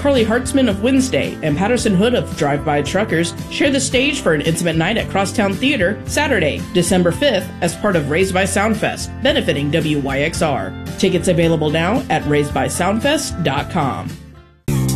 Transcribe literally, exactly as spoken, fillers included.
Carly Hartzman of Wednesday and Patterson Hood of Drive By Truckers share the stage for an intimate night at Crosstown Theater Saturday, December fifth, as part of Raised by Soundfest, benefiting W Y X R. Tickets available now at raised by soundfest dot com.